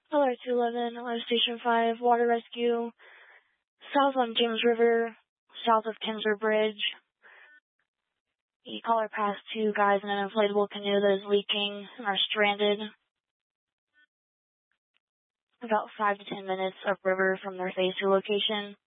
Hello, 211, Station 5, Water Rescue, south on James River, south of Kinser Bridge. The caller passed two guys in an inflatable canoe that is leaking and are stranded about 5 to 10 minutes upriver from their phase 2 location.